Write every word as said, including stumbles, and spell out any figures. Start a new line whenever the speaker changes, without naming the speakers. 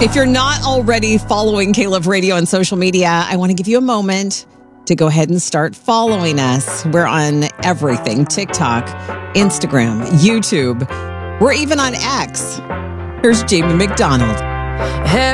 If you're not already following K-Love Radio on social media, I want to give you a moment to go ahead and start following us. We're on everything: TikTok, Instagram, YouTube. We're even on X. Here's Jamie McDonald.